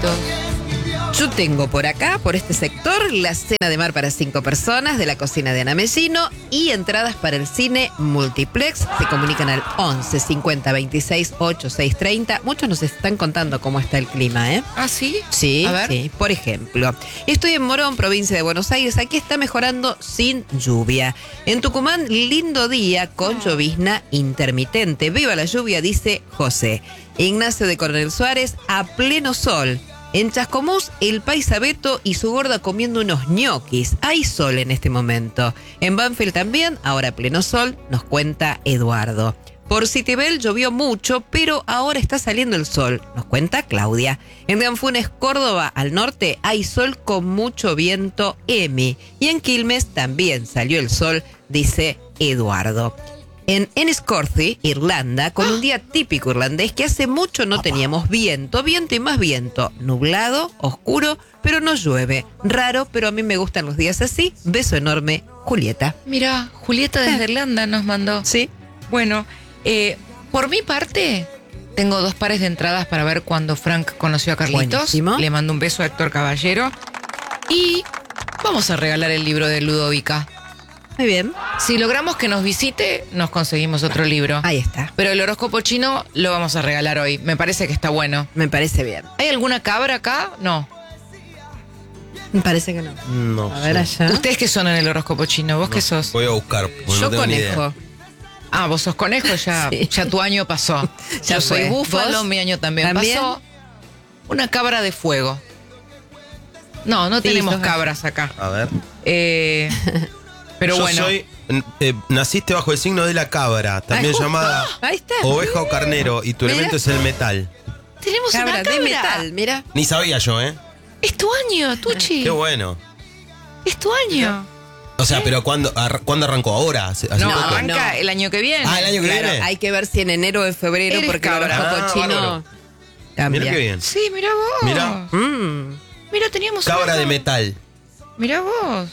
Carlitos? Yo tengo por acá, por este sector, la cena de mar para 5 personas de la cocina de Ana Mellino y entradas para el cine Multiplex. Se comunican al 11 50 26 8 6 30. Muchos nos están contando cómo está el clima, ¿eh? ¿Ah, sí? Sí, A ver. sí. Por ejemplo, estoy en Morón, provincia de Buenos Aires. Aquí está mejorando sin lluvia. En Tucumán, lindo día con llovizna intermitente. Viva la lluvia, dice José. Ignacio de Coronel Suárez, a pleno sol. En Chascomús, el paisa Beto y su gorda comiendo unos ñoquis. Hay sol en este momento. En Banfield también, ahora a pleno sol, nos cuenta Eduardo. Por Citibel llovió mucho, pero ahora está saliendo el sol, nos cuenta Claudia. En Danfunes, Córdoba, al norte, hay sol con mucho viento, Emi. Y en Quilmes también salió el sol, dice Eduardo. En Enniscorthy, Irlanda, con un día típico irlandés que hace mucho no teníamos viento y más viento. Nublado, oscuro, pero no llueve. Raro, pero a mí me gustan los días así. Beso enorme, Julieta. Mira, Julieta desde Irlanda nos mandó. Sí. Bueno, por mi parte, tengo 2 pares de entradas para ver cuando Frank conoció a Carlitos. Buenísimo. Le mando un beso a Héctor Caballero. Y vamos a regalar el libro de Ludovica. Muy bien. Si logramos que nos visite, nos conseguimos otro libro. Ahí está. Pero el horóscopo chino lo vamos a regalar hoy. Me parece que está bueno. Me parece bien. ¿Hay alguna cabra acá? No. Me parece que no. No A ver allá. ¿Ustedes qué son en el horóscopo chino? ¿Vos qué sos? Voy a buscar, porque Yo no tengo ni conejo. idea. Ah, vos sos conejo, ya, Sí. ya tu año pasó. Ya Yo soy fue. búfalo, ¿Vos? mi año también ¿También? pasó. Una cabra de fuego. No, no Sí, tenemos sos- cabras acá. A ver. Pero Yo bueno. naciste bajo el signo de la cabra, también Ay, llamada Ahí está. oveja o carnero, y tu Mira. elemento es el metal. Tenemos Cabra una cabra. de metal, mira. Ni sabía yo, ¿eh? Es tu año, Tucci. Qué bueno. Es tu año. O sea, pero ¿cuándo arrancó? ¿Ahora? ¿Hace No, poco? arranca No. el año que viene. Ah, el año que Claro, viene. hay que ver si en enero o en febrero, Eres porque el cabra. horóscopo Ah, chino bárbaro. cambia. Mira qué bien. Sí, mira vos. Mira. Mira, teníamos Cabra una de metal. Mira vos.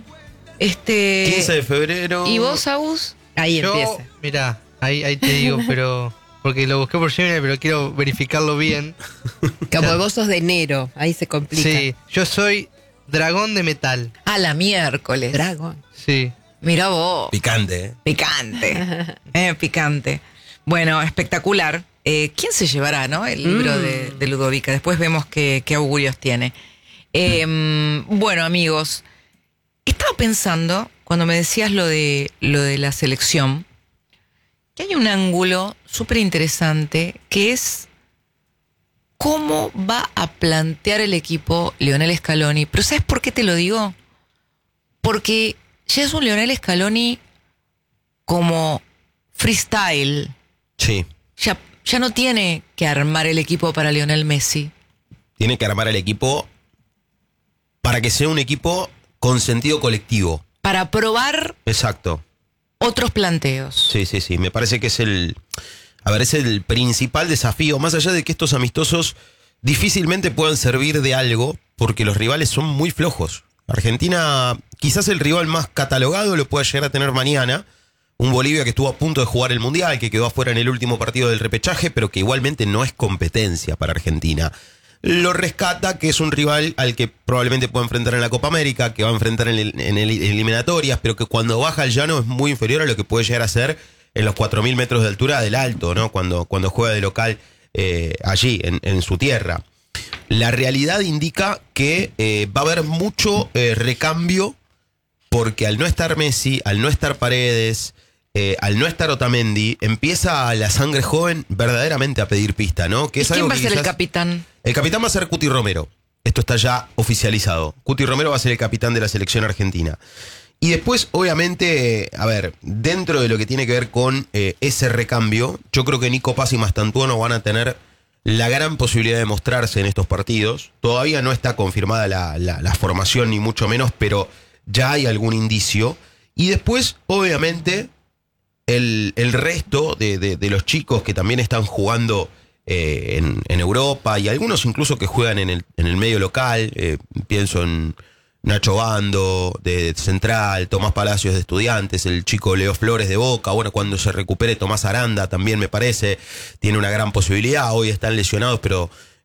15 de febrero. ¿Y vos, Agus? Ahí Yo, empieza. mirá, ahí te digo, pero porque lo busqué por Gemini, pero quiero verificarlo bien. Como vos sos de enero, ahí se complica. Sí, yo soy dragón de metal. A la miércoles. Dragón. Sí. Mira vos. Picante, ¿eh? Picante. Picante. Bueno, espectacular. ¿Quién se llevará, no? El libro de Ludovica. Después vemos qué augurios tiene. Bueno, amigos, estaba pensando, cuando me decías lo de la selección, que hay un ángulo súper interesante que es cómo va a plantear el equipo Lionel Scaloni. Pero ¿sabes por qué te lo digo? Porque ya es un Lionel Scaloni como freestyle. Sí. Ya no tiene que armar el equipo para Lionel Messi. Tiene que armar el equipo para que sea un equipo con sentido colectivo. Para probar Exacto. otros planteos. Sí. Me parece que es es el principal desafío, más allá de que estos amistosos difícilmente puedan servir de algo, porque los rivales son muy flojos. Argentina, quizás el rival más catalogado lo pueda llegar a tener mañana. Un Bolivia que estuvo a punto de jugar el Mundial, que quedó afuera en el último partido del repechaje, pero que igualmente no es competencia para Argentina. Lo rescata, que es un rival al que probablemente pueda enfrentar en la Copa América, que va a enfrentar en eliminatorias, pero que cuando baja al llano es muy inferior a lo que puede llegar a ser en los 4.000 metros de altura del Alto, ¿no? Cuando juega de local allí, en su tierra. La realidad indica que va a haber mucho recambio, porque al no estar Messi, al no estar Paredes, al no estar Otamendi, empieza la sangre joven verdaderamente a pedir pista, ¿no? Que ¿Y es quién algo va a que ser el quizás- capitán? El capitán va a ser Cuti Romero. Esto está ya oficializado. Cuti Romero va a ser el capitán de la selección argentina. Y después, obviamente, dentro de lo que tiene que ver con ese recambio, yo creo que Nico Paz y Mastantuono van a tener la gran posibilidad de mostrarse en estos partidos. Todavía no está confirmada la formación, ni mucho menos, pero ya hay algún indicio. Y después, obviamente, el resto de los chicos que también están jugando en Europa, y algunos incluso que juegan en el medio local. Pienso en Nacho Bando de Central, Tomás Palacios de Estudiantes, el chico Leo Flores de Boca. Bueno, cuando se recupere Tomás Aranda también, me parece, tiene una gran posibilidad. Hoy están lesionados, pero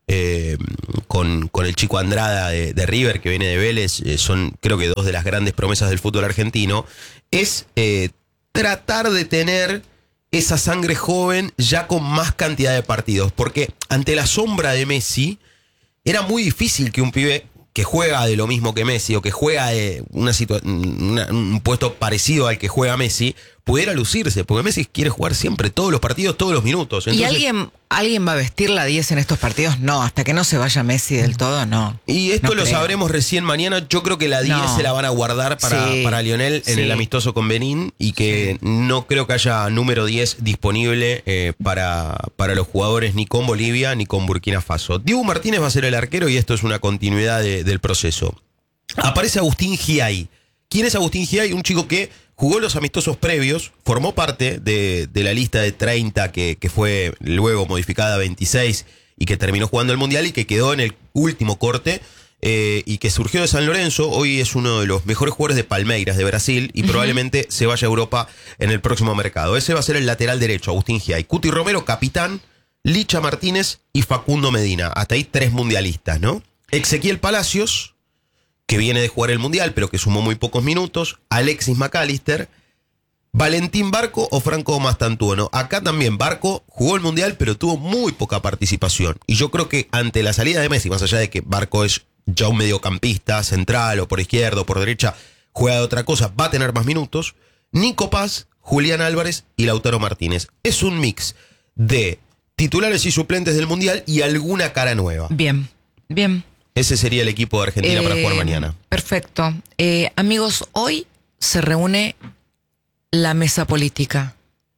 con el chico Andrada de River, que viene de Vélez, son creo que dos de las grandes promesas del fútbol argentino, es tratar de tener esa sangre joven ya con más cantidad de partidos, porque ante la sombra de Messi era muy difícil que un pibe que juega de lo mismo que Messi o que juega de un puesto parecido al que juega Messi pudiera lucirse, porque Messi quiere jugar siempre todos los partidos, todos los minutos. Entonces, ¿Y alguien va a vestir la 10 en estos partidos? No, hasta que no se vaya Messi del todo, no. Y esto no lo creo. sabremos recién mañana. Yo creo que la 10 se la van a guardar para Lionel en el amistoso con Benín, y que no creo que haya número 10 disponible para los jugadores ni con Bolivia ni con Burkina Faso. Dibu Martínez va a ser el arquero, y esto es una continuidad del proceso. Aparece Agustín Giay. ¿Quién es Agustín Giay? Un chico que jugó los amistosos previos, formó parte de la lista de 30 que fue luego modificada a 26 y que terminó jugando el Mundial y que quedó en el último corte, y que surgió de San Lorenzo. Hoy es uno de los mejores jugadores de Palmeiras de Brasil y probablemente se vaya a Europa en el próximo mercado. Ese va a ser el lateral derecho, Agustín Giay. Cuti Romero, capitán, Licha Martínez y Facundo Medina. Hasta ahí 3 mundialistas, ¿no? Ezequiel Palacios, que viene de jugar el Mundial, pero que sumó muy pocos minutos. Alexis McAllister, Valentín Barco o Franco Mastantuono. Acá también Barco jugó el Mundial, pero tuvo muy poca participación. Y yo creo que ante la salida de Messi, más allá de que Barco es ya un mediocampista central, o por izquierda o por derecha, juega de otra cosa, va a tener más minutos. Nico Paz, Julián Álvarez y Lautaro Martínez. Es un mix de titulares y suplentes del Mundial y alguna cara nueva. Bien. Ese sería el equipo de Argentina para jugar mañana. Perfecto. Amigos, hoy se reúne la mesa política.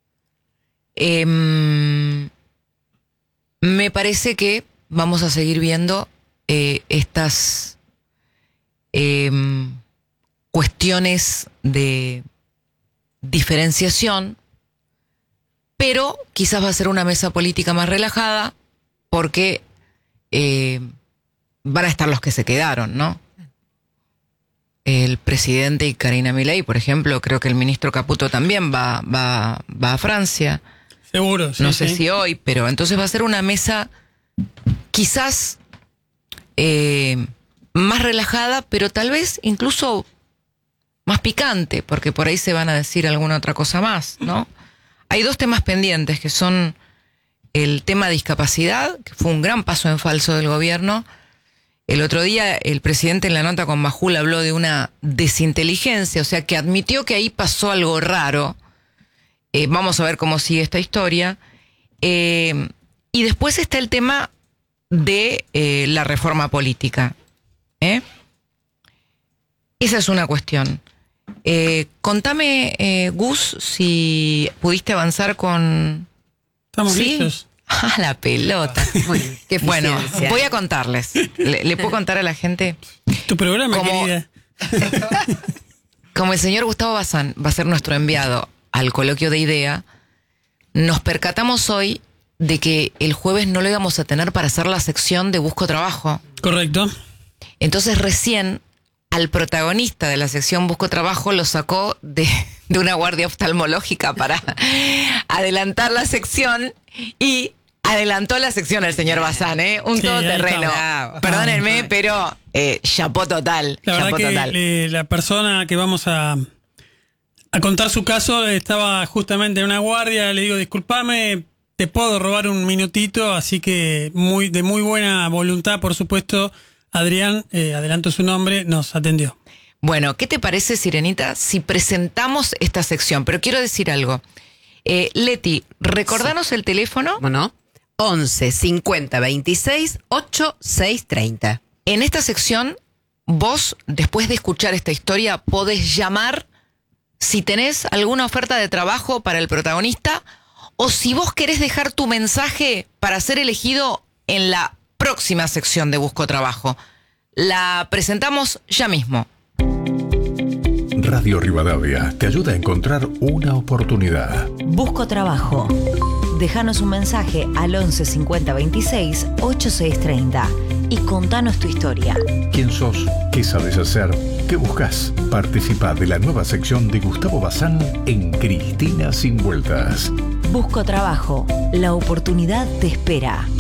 Me parece que vamos a seguir viendo estas cuestiones de diferenciación, pero quizás va a ser una mesa política más relajada, porque van a estar los que se quedaron, ¿no? El presidente y Karina Milei, por ejemplo. Creo que el ministro Caputo también va a Francia. Seguro, sí. No sé si hoy, pero entonces va a ser una mesa quizás más relajada, pero tal vez incluso más picante, porque por ahí se van a decir alguna otra cosa más, ¿no? Hay 2 temas pendientes, que son el tema de discapacidad, que fue un gran paso en falso del gobierno. El otro día el presidente en la nota con Majul habló de una desinteligencia, o sea que admitió que ahí pasó algo raro. Vamos a ver cómo sigue esta historia. Y después está el tema de la reforma política. Esa es una cuestión. Contame, Gus, si pudiste avanzar con... ¿Estamos listos? Ah, la pelota. Qué Bueno, eficiencia. voy a contarles. ¿Le puedo contar a la gente? Tu programa, Como- querida. Como el señor Gustavo Bazán va a ser nuestro enviado al coloquio de IDEA, nos percatamos hoy de que el jueves no lo íbamos a tener para hacer la sección de Busco Trabajo. Correcto. Entonces recién al protagonista de la sección Busco Trabajo lo sacó de una guardia oftalmológica para adelantar la sección, y adelantó la sección el señor Bazán, un Sí, todoterreno. ahí está. Perdónenme, pero chapó total. La verdad chapó que total. la persona que vamos a contar su caso estaba justamente en una guardia. Le digo, discúlpame, te puedo robar un minutito. Así que de muy buena voluntad, por supuesto, Adrián, adelanto su nombre, nos atendió. Bueno, ¿qué te parece, Sirenita, si presentamos esta sección? Pero quiero decir algo. Leti, recordanos el teléfono. Bueno, 11 50 26 86 30. En esta sección, vos, después de escuchar esta historia, podés llamar si tenés alguna oferta de trabajo para el protagonista, o si vos querés dejar tu mensaje para ser elegido en la próxima sección de Busco Trabajo. La presentamos ya mismo. Radio Rivadavia te ayuda a encontrar una oportunidad. Busco trabajo. Déjanos un mensaje al 11 50 26 86 30 y contanos tu historia. ¿Quién sos? ¿Qué sabes hacer? ¿Qué buscas? Participa de la nueva sección de Gustavo Bazán en Cristina Sin Vueltas. Busco trabajo. La oportunidad te espera.